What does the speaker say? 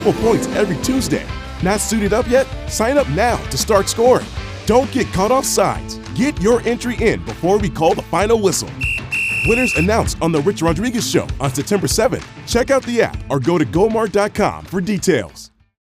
points every Tuesday. Not suited up yet? Sign up now to start scoring. Don't get caught off sides. Get your entry in before we call the final whistle. Winners announced on The Rich Rodriguez Show on September 7th. Check out the app or go to gomart.com for details.